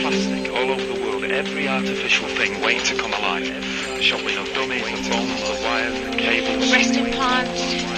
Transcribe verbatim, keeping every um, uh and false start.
plastic all over the world, every artificial thing waiting to come alive. The shopping of dummies, the phones, the wires, the cables. Breast implants,